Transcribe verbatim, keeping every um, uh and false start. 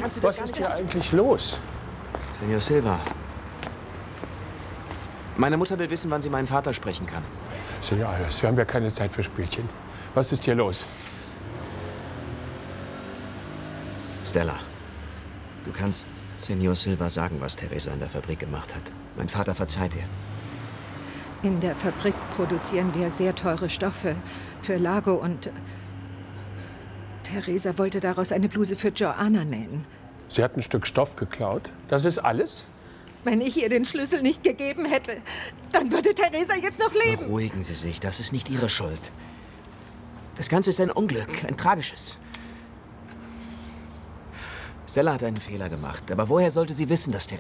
kannst du das Was gar ist nicht... hier eigentlich los? Senor Silva. Meine Mutter will wissen, wann sie meinen Vater sprechen kann. Senor Arias, wir haben ja keine Zeit für Spielchen. Was ist hier los? Stella, du kannst Senor Silva sagen, was Teresa in der Fabrik gemacht hat. Mein Vater verzeiht ihr. In der Fabrik produzieren wir sehr teure Stoffe für Lago und... Teresa wollte daraus eine Bluse für Joanna nähen. Sie hat ein Stück Stoff geklaut. Das ist alles? Wenn ich ihr den Schlüssel nicht gegeben hätte, dann würde Teresa jetzt noch leben. Beruhigen Sie sich, das ist nicht Ihre Schuld. Das Ganze ist ein Unglück, ein tragisches. Stella hat einen Fehler gemacht, aber woher sollte sie wissen, dass Teresa